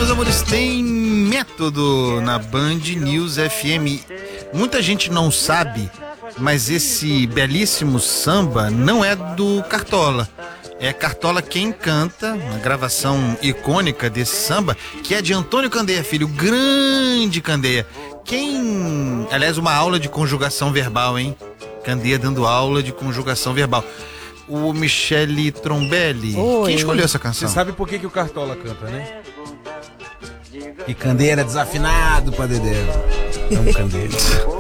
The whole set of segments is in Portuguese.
meus amores, tem método na Band News FM. Muita gente não sabe, mas esse belíssimo samba não é do Cartola. É Cartola quem canta, uma gravação icônica desse samba, que é de Antônio Candeia Filho, grande Candeia. Aliás, uma aula de conjugação verbal, hein? Candeia dando aula de conjugação verbal. O Michele Trombelli. Oi. Quem escolheu essa canção? Você sabe por que o Cartola canta, né? E Candeia era desafinado pra Dedé. Não, Candeia.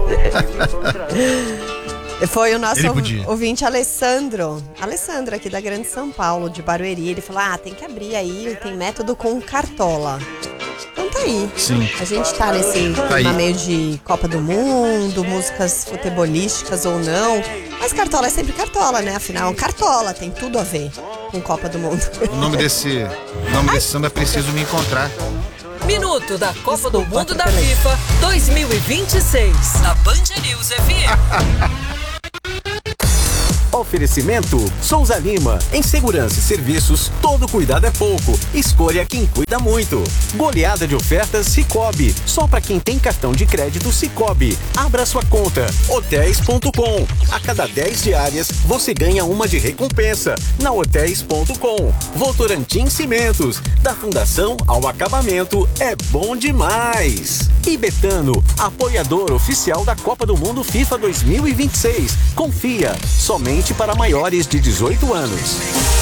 Foi o nosso ouvinte Alessandro aqui da Grande São Paulo, de Barueri. Ele falou, tem que abrir aí, tem método com Cartola. Então tá aí. Sim. A gente tá nesse clima meio de Copa do Mundo, músicas futebolísticas ou não. Mas Cartola é sempre Cartola, né? Afinal, é um Cartola, tem tudo a ver com Copa do Mundo. O nome desse samba é Preciso Me Encontrar. Minuto da Copa do Mundo da FIFA 2026, na Band News FM. Oferecimento Souza Lima. Em segurança e serviços, todo cuidado é pouco. Escolha quem cuida muito. Goleada de ofertas Sicoob. Só para quem tem cartão de crédito Sicoob. Abra sua conta. Hotéis.com. A cada 10 diárias, você ganha uma de recompensa. Na Hotéis.com. Votorantim Cimentos. Da fundação ao acabamento, é bom demais. E Betano, apoiador oficial da Copa do Mundo FIFA 2026. Confia, somente para maiores de 18 anos.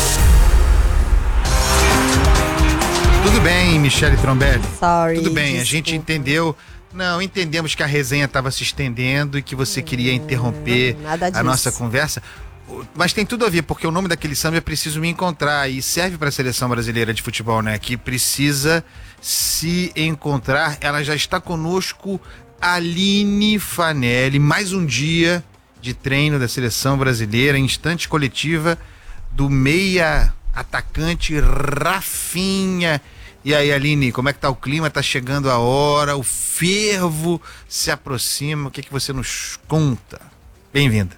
Tudo bem, Michele Trombelli? Sorry. Tudo bem, desculpa. a gente entendeu. Não, entendemos que a resenha estava se estendendo e que você queria interromper a nossa conversa. Mas tem tudo a ver, porque o nome daquele samba é Preciso Me Encontrar e serve para a seleção brasileira de futebol, né? Que precisa se encontrar. Ela já está conosco, Aline Fanelli, mais um dia de treino da seleção brasileira, instante coletiva do meia atacante Rafinha. E aí, Aline, como é que tá o clima? Tá chegando a hora, o fervo se aproxima. O que você nos conta? Bem-vinda.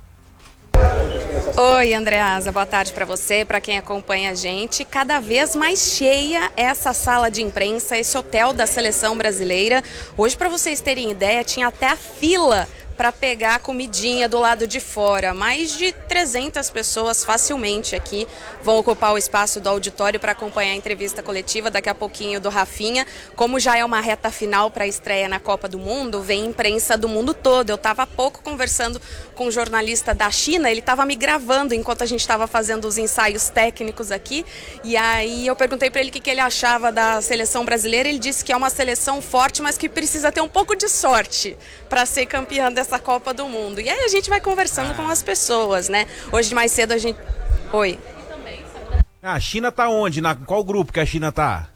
Oi, Andreasa, boa tarde para você, para quem acompanha a gente. Cada vez mais cheia essa sala de imprensa, esse hotel da seleção brasileira. Hoje, para vocês terem ideia, tinha até a fila para pegar a comidinha do lado de fora. Mais de 300 pessoas facilmente aqui vão ocupar o espaço do auditório para acompanhar a entrevista coletiva daqui a pouquinho do Rafinha. Como já é uma reta final para a estreia na Copa do Mundo, vem imprensa do mundo todo. Eu estava há pouco conversando com um jornalista da China, ele estava me gravando enquanto a gente estava fazendo os ensaios técnicos aqui, e aí eu perguntei para ele o que ele achava da seleção brasileira. Ele disse que é uma seleção forte, mas que precisa ter um pouco de sorte para ser campeã dessa Copa do Mundo. E aí a gente vai conversando com as pessoas, né? Hoje de mais cedo a gente... Oi. A China tá onde? Qual grupo que a China tá?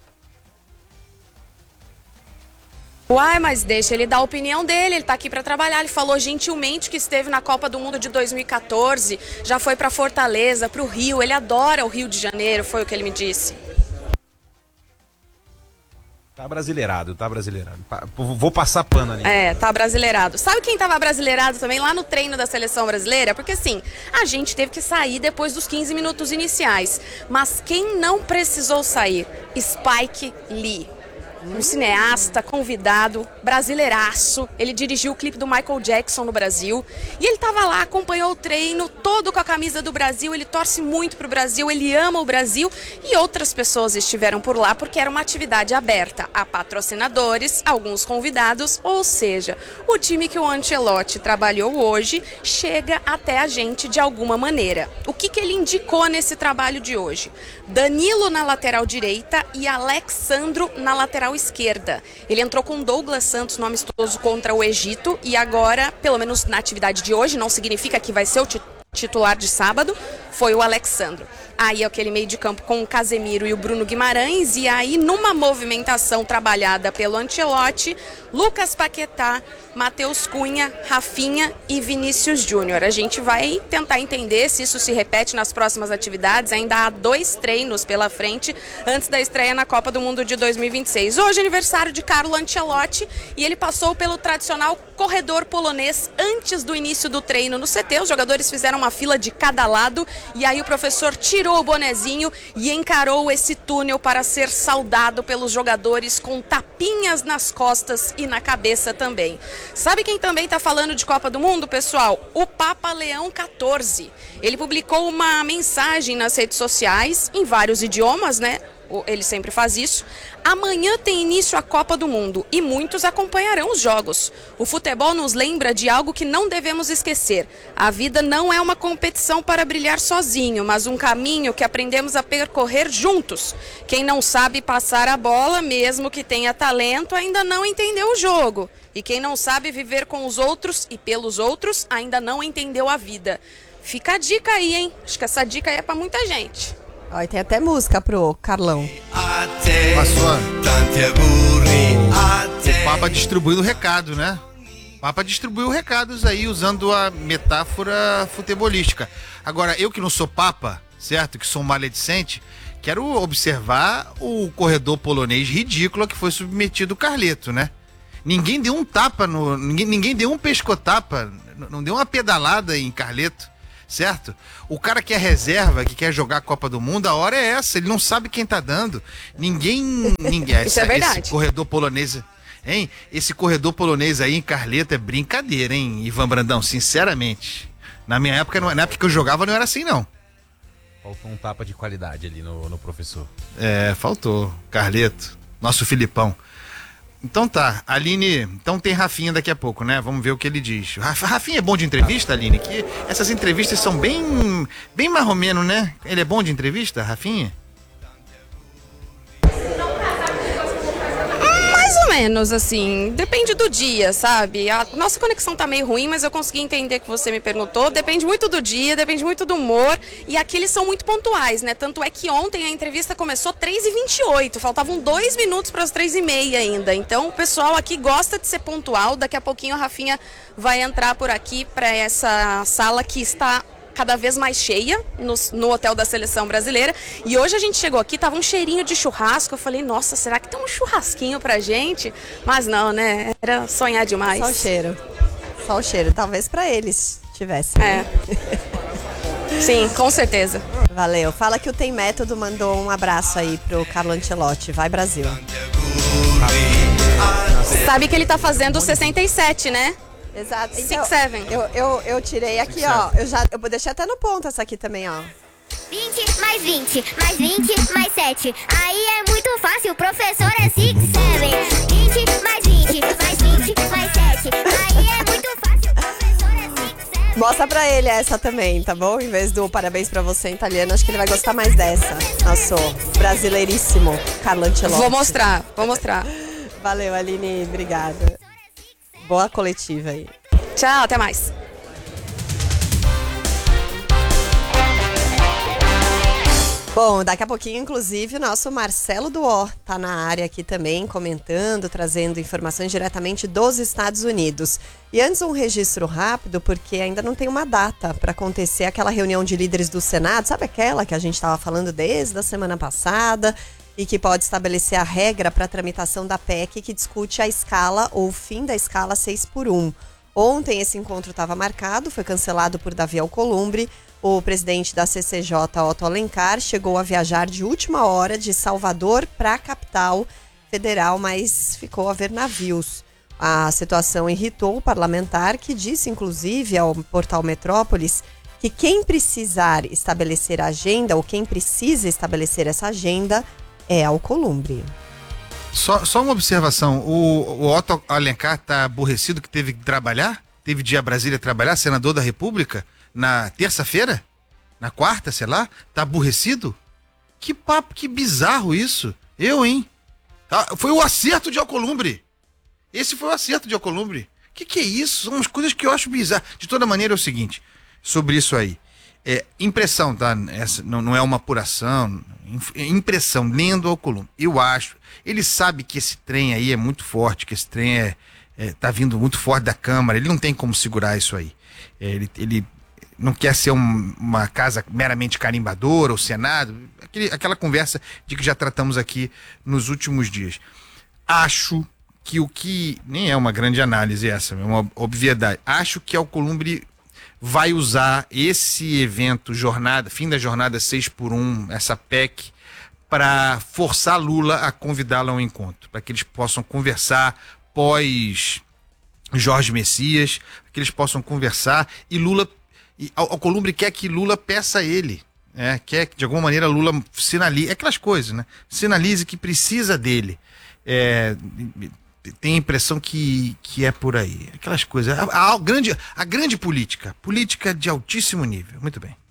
Uai, mas deixa ele dar a opinião dele, ele tá aqui para trabalhar. Ele falou gentilmente que esteve na Copa do Mundo de 2014, já foi para Fortaleza, para o Rio, ele adora o Rio de Janeiro, foi o que ele me disse. Tá brasileirado. Vou passar pano ali. Tá brasileirado. Sabe quem tava brasileirado também lá no treino da seleção brasileira? Porque assim, a gente teve que sair depois dos 15 minutos iniciais. Mas quem não precisou sair? Spike Lee. Um cineasta, convidado, brasileiraço. Ele dirigiu o clipe do Michael Jackson no Brasil. E ele estava lá, acompanhou o treino, todo com a camisa do Brasil. Ele torce muito pro Brasil, ele ama o Brasil. E outras pessoas estiveram por lá porque era uma atividade aberta a patrocinadores, alguns convidados. Ou seja, o time que o Ancelotti trabalhou hoje chega até a gente de alguma maneira. O que ele indicou nesse trabalho de hoje? Danilo na lateral direita e Alexandro na lateral esquerda. Ele entrou com Douglas Santos no amistoso contra o Egito e agora, pelo menos na atividade de hoje, não significa que vai ser o titular de sábado, foi o Alexandro. Aí é aquele meio de campo com o Casemiro e o Bruno Guimarães, e aí numa movimentação trabalhada pelo Ancelotti, Lucas Paquetá, Matheus Cunha, Rafinha e Vinícius Júnior. A gente vai tentar entender se isso se repete nas próximas atividades. Ainda há 2 treinos pela frente antes da estreia na Copa do Mundo de 2026. Hoje é aniversário de Carlo Ancelotti e ele passou pelo tradicional corredor polonês antes do início do treino no CT. Os jogadores fizeram uma fila de cada lado E aí o professor tirou o bonezinho e encarou esse túnel para ser saudado pelos jogadores com tapinhas nas costas e na cabeça também. Sabe quem também está falando de Copa do Mundo, pessoal? O Papa Leão XIV. Ele publicou uma mensagem nas redes sociais, em vários idiomas, né? Ele sempre faz isso. Amanhã tem início a Copa do Mundo e muitos acompanharão os jogos. O futebol nos lembra de algo que não devemos esquecer. A vida não é uma competição para brilhar sozinho, mas um caminho que aprendemos a percorrer juntos. Quem não sabe passar a bola, mesmo que tenha talento, ainda não entendeu o jogo. E quem não sabe viver com os outros e pelos outros, ainda não entendeu a vida. Fica a dica aí, hein? Acho que essa dica aí é para muita gente. Ó, e tem até música pro Carlão. Passou. O Papa distribuindo o recado, né? O Papa distribuiu recados aí usando a metáfora futebolística. Agora, eu que não sou Papa, certo? Que sou um maledicente, quero observar o corredor polonês ridículo a que foi submetido o Carleto, né? Ninguém deu um tapa, ninguém deu um pescotapa, não deu uma pedalada em Carleto. Certo? O cara que é reserva, que quer jogar a Copa do Mundo, a hora é essa, ele não sabe quem tá dando. Ninguém Isso é verdade. Esse corredor polonês, hein? Esse corredor polonês aí em Carleto é brincadeira, hein, Ivan Brandão, sinceramente. Na minha época, na época que eu jogava, não era assim, não. Faltou um tapa de qualidade ali no professor. É, faltou. Carleto, nosso Filipão. Então tá, Aline, então tem Rafinha daqui a pouco, né? Vamos ver o que ele diz. Rafinha é bom de entrevista, Aline? Que essas entrevistas são bem marromeno, né? Ele é bom de entrevista, Rafinha? Mais ou menos, assim, depende do dia, sabe? A nossa conexão tá meio ruim, mas eu consegui entender que você me perguntou. Depende muito do dia, depende muito do humor. E aqui eles são muito pontuais, né? Tanto é que ontem a entrevista começou 3h28, faltavam 2 minutos para as 3h30 ainda. Então o pessoal aqui gosta de ser pontual. Daqui a pouquinho a Rafinha vai entrar por aqui para essa sala que está cada vez mais cheia no hotel da Seleção Brasileira. E hoje a gente chegou aqui, tava um cheirinho de churrasco. Eu falei, nossa, será que tem um churrasquinho pra gente? Mas não, né? Era sonhar demais. Só o cheiro. Só o cheiro. Talvez pra eles tivesse. É. Sim, com certeza. Valeu. Fala que o Tem Método mandou um abraço aí pro Carlo Ancelotti. Vai, Brasil. Sabe que ele tá fazendo 67, né? Exato. 6-7. Eu tirei aqui, ó. Eu deixei até no ponto essa aqui também, ó. 20 mais 20, mais 20 mais 7. Aí é muito fácil, o professor é 6-7. 20 mais 20, mais 20 mais 7. Aí é muito fácil, o professor é 6-7. Mostra pra ele essa também, tá bom? Em vez do parabéns pra você em italiano, acho que ele vai gostar mais dessa. Nosso brasileiríssimo Carlo Ancelotti. Vou mostrar. Valeu, Aline, obrigada. Boa coletiva aí. Tchau, até mais. Bom, daqui a pouquinho, inclusive, o nosso Marcelo Duó tá na área aqui também, comentando, trazendo informações diretamente dos Estados Unidos. E antes um registro rápido, porque ainda não tem uma data para acontecer aquela reunião de líderes do Senado, sabe aquela que a gente estava falando desde a semana passada e que pode estabelecer a regra para a tramitação da PEC que discute a escala ou o fim da escala 6x1. Ontem esse encontro estava marcado, foi cancelado por Davi Alcolumbre. O presidente da CCJ, Otto Alencar, chegou a viajar de última hora de Salvador para a capital federal, mas ficou a ver navios. A situação irritou o parlamentar, que disse, inclusive, ao portal Metrópolis, que quem precisar estabelecer a agenda, ou quem precisa estabelecer essa agenda, é Alcolumbre. Só uma observação, o Otto Alencar tá aborrecido que teve que trabalhar? Teve de ir a Brasília trabalhar, senador da República, na terça-feira? Na quarta, sei lá? Tá aborrecido? Que papo, que bizarro isso. Hein? Foi o acerto de Alcolumbre. Esse foi o acerto de Alcolumbre. Que é isso? São umas coisas que eu acho bizarras. De toda maneira é o seguinte, sobre isso aí. Impressão, tá? Essa não é uma apuração. Impressão, lendo Alcolumbre. Eu acho. Ele sabe que esse trem aí é muito forte, que esse trem tá vindo muito forte da Câmara. Ele não tem como segurar isso aí. Ele não quer ser uma casa meramente carimbadora, o Senado. Aquela conversa de que já tratamos aqui nos últimos dias. Acho que nem é uma grande análise essa, é uma obviedade. Acho que Alcolumbre vai usar esse evento, fim da jornada 6x1, essa PEC, para forçar Lula a convidá-la ao encontro, para que eles possam conversar pós Jorge Messias, para que eles possam conversar e Lula, Alcolumbre quer que Lula peça a ele, quer que de alguma maneira Lula sinalize, aquelas coisas, né? Sinalize que precisa dele. Tem a impressão que é por aí, aquelas coisas, a grande política de altíssimo nível. Muito bem.